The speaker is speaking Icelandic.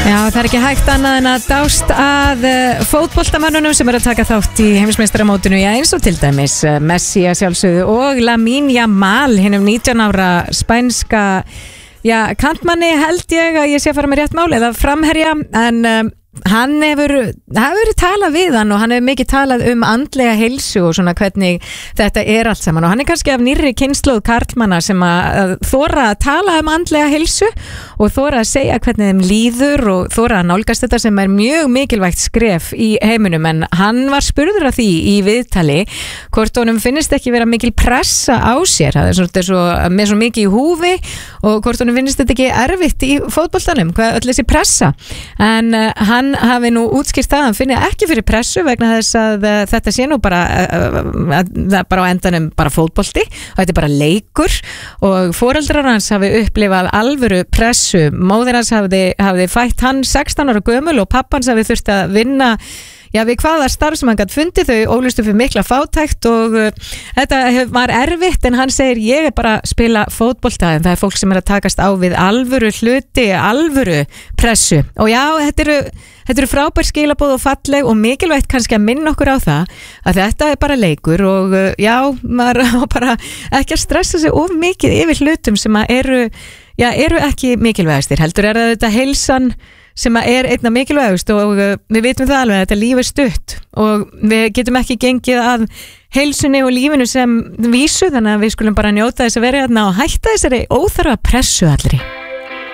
Já, það ekki hægt annað en að dást að fótboltamönnunum sem að taka þátt í heimsmeistaramótinu, já, eins og til dæmis Messi að sjálfsögðu og Lamine Yamal, hinum 19 ára spænska, já, kantmanni held ég að ég sé að fara með rétt mál eða framherja, en hann hefur talað við hann og hann hefur mikið talað andlega heilsu og svona hvernig þetta allt saman, og hann kannski af nýrri kynslóð karlmanna sem að þora að tala andlega heilsu og þora að segja hvernig þeim líður og þora að nálgast þetta sem mjög mikilvægt skref í heiminum. En hann var spurður af því í viðtali hvort honum finnist ekki vera mikil pressa á sér, það með svo mikið í húfi, og hvort honum finnist þetta ekki erfitt í fótboltanum, hvað öll þessi pressa. En hann hafi nú útskýrt það, hann finni ekki fyrir pressu vegna þess að þetta sé nú bara á endanum bara fótbolti og þetta bara leikur, og foreldrar hans hafi upplifað alvöru pressu. Móðir hans hafi fætt hann 16 ára gömul og pappans hafi þurft að vinna við hvaða starf sem hann gætt fundið, þau ólust upp fyrir mikla fátækt og þetta var erfitt, en hann segir ég bara að spila fótbolta, en það fólk sem að takast á við alvöru hluti, alvöru pressu, og já, þetta eru frábær skilaboð og falleg og mikilvægt kannski að minna okkur á það að þetta bara leikur, og já, maður á bara ekki að stressa sig of mikið yfir hlutum sem að eru ekki mikilvægastir, heldur það þetta heilsan sem einna mikilvægust, og við vitum það alveg að þetta líf stutt og við getum ekki gengið að heilsunni og lífinu sem vísu, þannig að við skulum bara njóta þess að vera hérna og hætta þessari óþarfa pressu allri.